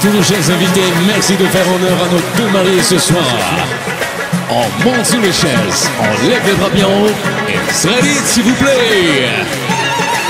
tous nos chers invités, merci de faire honneur à nos deux mariés ce soir. On monte sur les chaises, on lève les bras bien haut et ready s'il vous plaît.